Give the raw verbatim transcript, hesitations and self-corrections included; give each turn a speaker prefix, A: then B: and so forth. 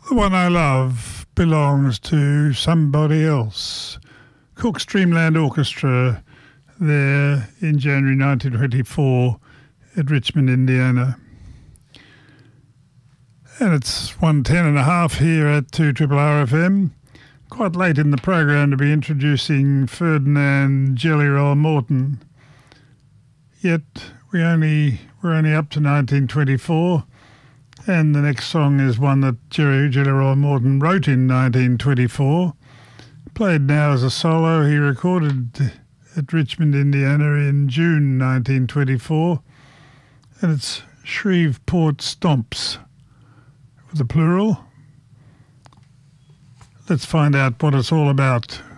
A: The One I Love belongs to somebody else. Cook Streamland Orchestra there in January nineteen twenty-four at Richmond, Indiana. And it's one ten and a half here at two R R R F M. Quite late in the program to be introducing Ferdinand Jelly Roll Morton. Yet we only, we're only up to nineteen twenty-four. And the next song is one that Jerry Jelly Roll Morton wrote in nineteen twenty-four. Played now as a solo. He recorded at Richmond, Indiana in June nineteen twenty-four. And it's Shreveport Stomps with a plural. Let's find out what it's all about.